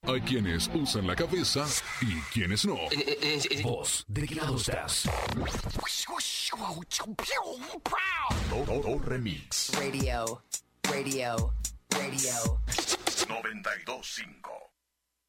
Hay quienes usan la cabeza y quienes no. Vos, ¿de qué lado estás? Todo remix. Radio. 92.5.